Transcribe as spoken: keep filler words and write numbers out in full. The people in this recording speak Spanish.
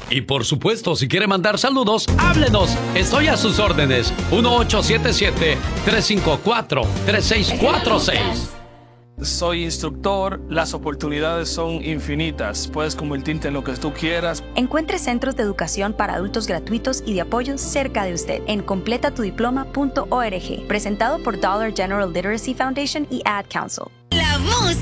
Y por supuesto, si quiere mandar saludos, háblenos. Estoy a sus órdenes. uno ocho siete siete, tres cinco cuatro, tres seis cuatro seis. Soy instructor, las oportunidades son infinitas. Puedes convertirte en lo que tú quieras. Encuentre centros de educación para adultos gratuitos y de apoyo cerca de usted en completa tu diploma punto org. Presentado por Dollar General Literacy Foundation y Ad Council.